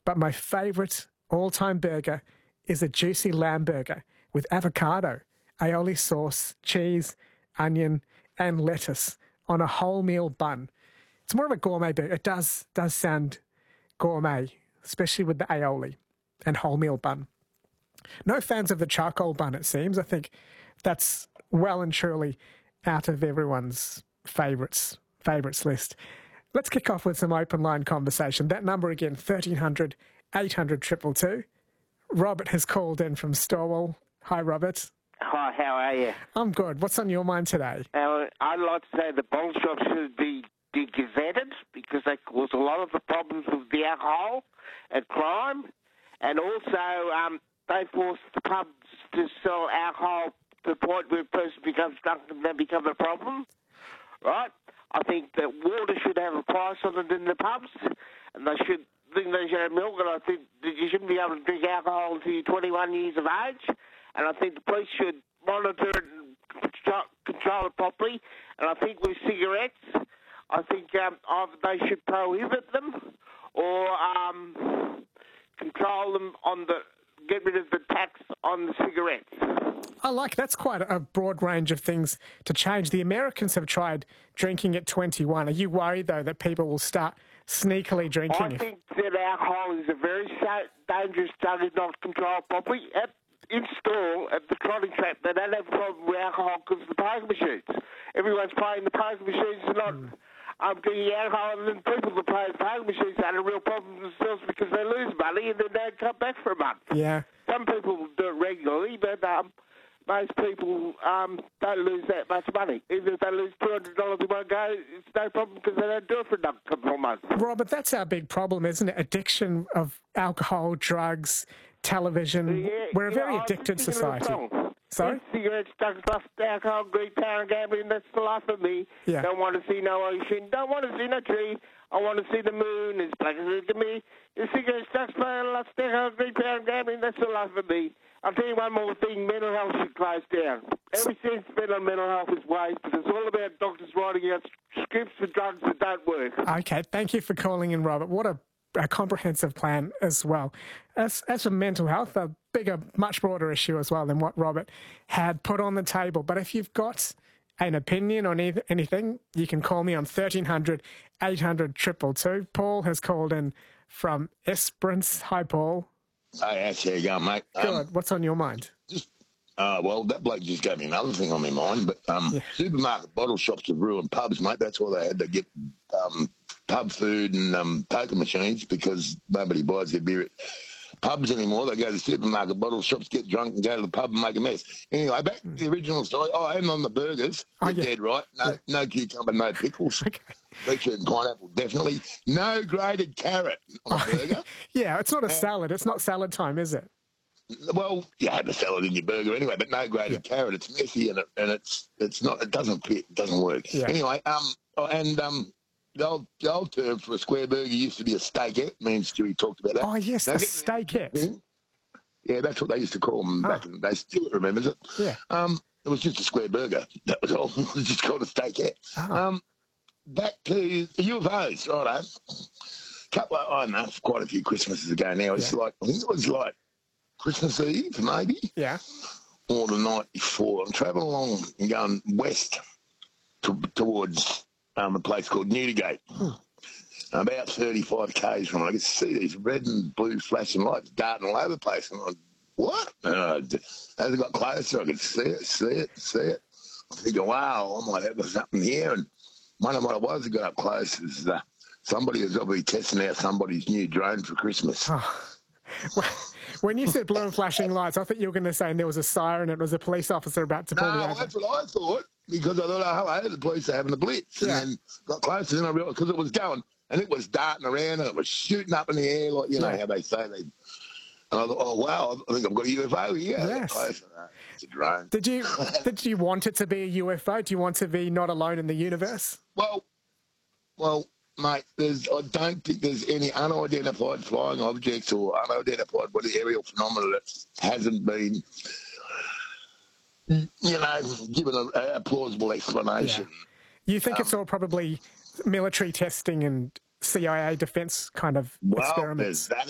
but my favourite all-time burger is a juicy lamb burger with avocado, aioli sauce, cheese, onion and lettuce on a wholemeal bun. It's more of a gourmet burger. It does sound gourmet, especially with the aioli and wholemeal bun. No fans of the charcoal bun, it seems. I think that's well and truly out of everyone's favourites list. Let's kick off with some open line conversation. That number again, 1300 800 222. Robert has called in from Storwell. Hi, Robert. Hi, how are you? I'm good. What's on your mind today? I'd like to say the bottle shops should be gazetted because they cause a lot of the problems with the alcohol and crime, and also they force the pubs to sell alcohol to the point where a person becomes drunk and then become a problem, right? I think that water should have a price on it in the pubs, and they should have milk, and I think that you shouldn't be able to drink alcohol until you're 21 years of age, and I think the police should monitor it and control it properly, and I think with cigarettes, I think they should prohibit them or control them get rid of the tax on the cigarettes. That's quite a broad range of things to change. The Americans have tried drinking at 21. Are you worried, though, that people will start sneakily drinking? I think that alcohol is a very dangerous drug if not controlled properly. In store, at the trotting trap, they don't have a problem with alcohol because of the poker machines. Everyone's playing the poker machines and not drinking alcohol, and then people that play the poker machines had a real problem themselves because they lose money and then they come back for a month. Yeah. Some people do it regularly, but most people don't lose that much money. Even if they lose $200 in one go, it's no problem because they don't do it for a couple of months. Robert, that's our big problem, isn't it? Addiction of alcohol, drugs, television. Yeah, We're a very addicted society. Sorry? Cigarettes, drugs, lust, alcohol, greed, power, and gambling, that's the life of me. Yeah. Don't want to see no ocean, don't want to see no tree. I want to see the moon as black as it can be. The cigarettes, drugs, power, lust, alcohol, greed, power, and gambling, that's the life of me. I'll tell you one more thing, mental health should close down. Every cent spent on mental health is waste because it's all about doctors writing out scripts for drugs that don't work. Okay, thank you for calling in, Robert. What a comprehensive plan as well. As for mental health, a bigger, much broader issue as well than what Robert had put on the table. But if you've got an opinion on anything, you can call me on 1300 800 222. Paul has called in from Esperance. Hi, Paul. Hey, how you going, mate? Good. What's on your mind? Well, that bloke just gave me another thing on my mind, but supermarket bottle shops have ruined pubs, mate. That's why they had to get pub food and poker machines because nobody buys their beer at pubs anymore. They go to the supermarket bottle shops, get drunk and go to the pub and make a mess. Anyway, back to the original story. And on the burgers, you're dead right. No cucumber, no pickles. Okay. Beetroot and pineapple, definitely. No grated carrot on a burger. Yeah, it's not a salad. It's not salad time, is it? Well, you had the salad in your burger anyway, but no grated carrot. It's messy and it's not. It doesn't fit. It doesn't work. Yeah. Anyway, the old term for a square burger used to be a steakette. Me and Stewie talked about that. Oh yes, a steakette. Yeah, that's what they used to call them back in the day. Stuart remembers it. Yeah. It was just a square burger. That was all. It was just called a steakette. Oh. Back to the UFOs, righto. I don't know, quite a few Christmases ago now. It's I think it was like Christmas Eve, maybe. Yeah. Or the night before. I'm travelling along and going west towards a place called Newdigate. About 35 k's from it. I could see these red and blue flashing lights darting all over the place. And I'm like, what? And as I got closer, I could see it. I'm thinking, wow, I might have something here. And one of what it was, I got up close, is somebody was obviously testing out somebody's new drone for Christmas. Oh. Well, when you said blue and flashing lights, I thought you were going to say and there was a siren, it was a police officer about to pull me over. No, that's what I thought, because I thought, oh, hello, the police are having a blitz. And then got closer, and I realised, because it was going, and it was darting around, and it was shooting up in the air, like, you know how they say they... And I thought, oh, wow, I think I've got a UFO here. Yes. It's a drone. Did you want it to be a UFO? Do you want to be not alone in the universe? Well, mate, I don't think there's any unidentified flying objects or unidentified aerial phenomena that hasn't been, given a plausible explanation. Yeah. You think it's all probably military testing and CIA defence kind of experiments? There's that